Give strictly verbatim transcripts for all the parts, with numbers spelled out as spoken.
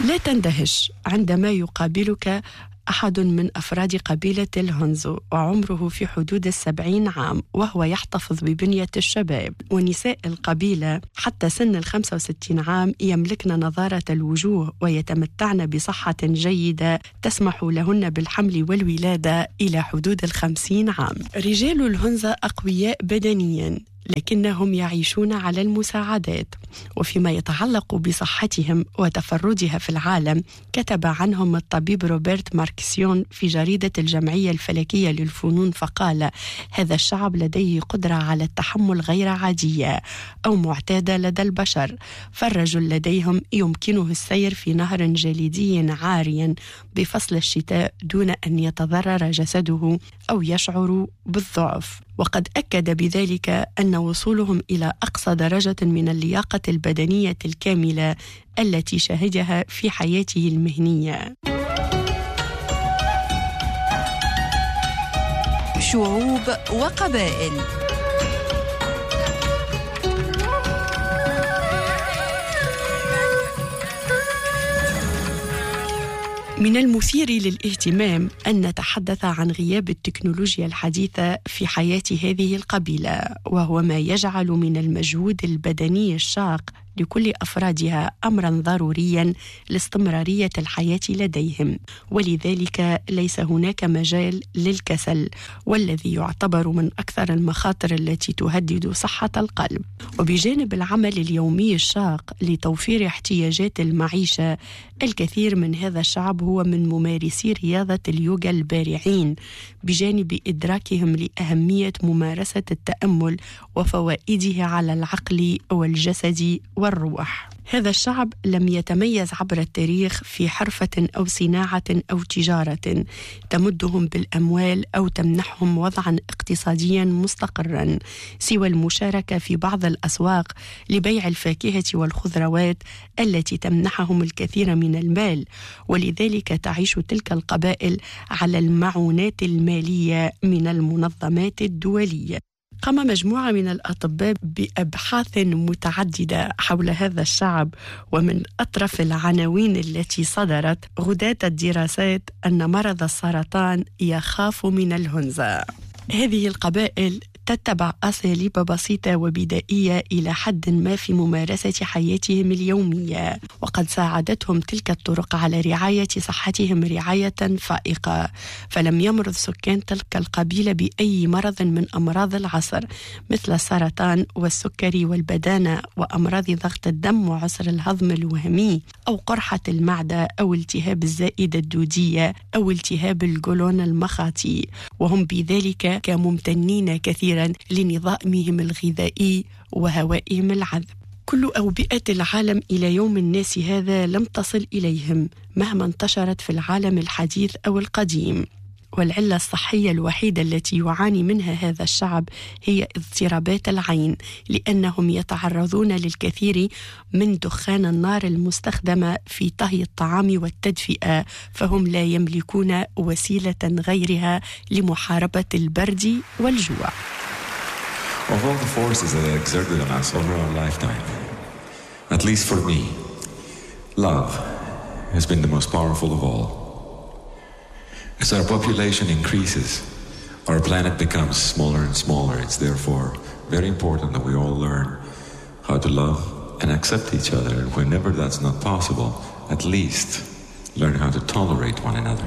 لا تندهش عندما يقابلك أحد من أفراد قبيلة الهونزو وعمره في حدود السبعين عام وهو يحتفظ ببنية الشباب، ونساء القبيلة حتى سن الخمسة وستين عام يملكن نضارة الوجوه ويتمتعن بصحة جيدة تسمح لهن بالحمل والولادة إلى حدود الخمسين عام. رجال الهونزا أقوياء بدنياً لكنهم يعيشون على المساعدات، وفيما يتعلق بصحتهم وتفردها في العالم كتب عنهم الطبيب روبرت ماركسيون في جريدة الجمعية الفلكية للفنون فقال: هذا الشعب لديه قدرة على التحمل غير عادية أو معتادة لدى البشر، فالرجل لديهم يمكنه السير في نهر جليدي عاريا بفصل الشتاء دون أن يتضرر جسده أو يشعر بالضعف. وقد أكد بذلك أن وصولهم إلى أقصى درجة من اللياقة البدنية الكاملة التي شهدها في حياته المهنية. شعوب وقبائل. من المثير للاهتمام أن نتحدث عن غياب التكنولوجيا الحديثة في حياة هذه القبيلة، وهو ما يجعل من المجهود البدني الشاق لكل أفرادها أمراً ضرورياً لاستمرارية الحياة لديهم، ولذلك ليس هناك مجال للكسل، والذي يعتبر من أكثر المخاطر التي تهدد صحة القلب. وبجانب العمل اليومي الشاق لتوفير احتياجات المعيشة، الكثير من هذا الشعب هو من ممارسي رياضة اليوغا البارعين، بجانب إدراكهم لأهمية ممارسة التأمل وفوائده على العقل والجسد والروح. هذا الشعب لم يتميز عبر التاريخ في حرفة أو صناعة أو تجارة تمدهم بالأموال أو تمنحهم وضعا اقتصاديا مستقرا، سوى المشاركة في بعض الأسواق لبيع الفاكهة والخضروات التي تمنحهم الكثير من المال، ولذلك تعيش تلك القبائل على المعونات المالية من المنظمات الدولية. قام مجموعة من الأطباء بأبحاث متعددة حول هذا الشعب، ومن أطرف العناوين التي صدرت غداة الدراسات أن مرض السرطان يخاف من الهونزا. هذه القبائل تتبع أساليب بسيطة وبدائية إلى حد ما في ممارسة حياتهم اليومية، وقد ساعدتهم تلك الطرق على رعاية صحتهم رعاية فائقة، فلم يمرض سكان تلك القبيلة بأي مرض من أمراض العصر مثل السرطان والسكري والبدانة وأمراض ضغط الدم وعسر الهضم الوهمي أو قرحة المعدة أو التهاب الزائدة الدودية أو التهاب القولون المخاطي، وهم بذلك كممتنين كثيرا لنظامهم الغذائي وهوائهم العذب. كل أوبئة العالم إلى يوم الناس هذا لم تصل إليهم مهما انتشرت في العالم الحديث أو القديم، والعلة الصحية الوحيدة التي يعاني منها هذا الشعب هي اضطرابات العين، لأنهم يتعرضون للكثير من دخان النار المستخدمة في طهي الطعام والتدفئة، فهم لا يملكون وسيلة غيرها لمحاربة البرد والجوع. Of all the forces that are exerted on us over our lifetime, at least for me, love has been the most powerful of all. As our population increases, our planet becomes smaller and smaller. It's therefore very important that we all learn how to love and accept each other. And whenever that's not possible, at least learn how to tolerate one another.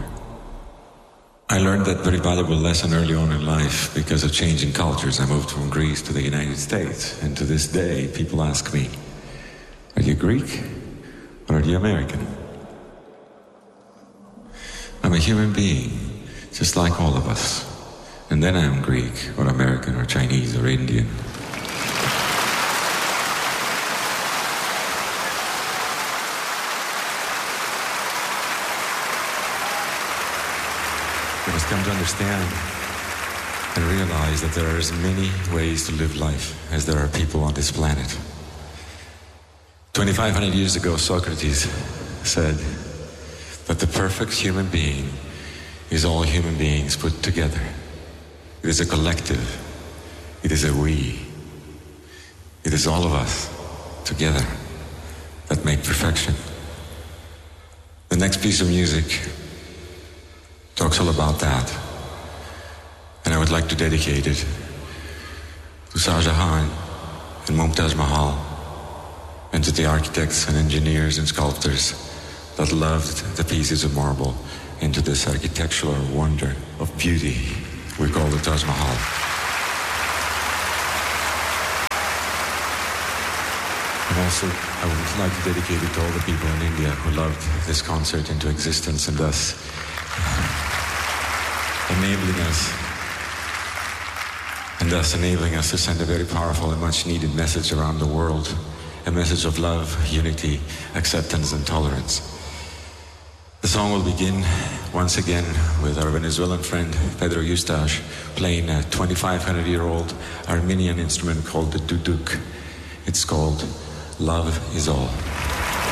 I learned that very valuable lesson early on in life because of changing cultures. I moved from Greece to the United States, and to this day people ask me, are you Greek or are you American? I'm a human being, just like all of us. And then I'm Greek or American or Chinese or Indian. We must come to understand and realize that there are as many ways to live life as there are people on this planet. twenty-five hundred years ago, Socrates said that the perfect human being is all human beings put together. It is a collective. It is a we. It is all of us together that make perfection. The next piece of music talks all about that. And I would like to dedicate it to Shah Jahan and Mumtaz Mahal, and to the architects and engineers and sculptors that loved the pieces of marble into this architectural wonder of beauty we call the Taj Mahal. And also, I would like to dedicate it to all the people in India who loved this concert into existence and thus enabling us and thus enabling us to send a very powerful and much needed message around the world, a message of love, unity, acceptance, and tolerance. The song will begin once again with our Venezuelan friend Pedro Eustache playing a twenty-five hundred year old Armenian instrument called the duduk. It's called Love Is All.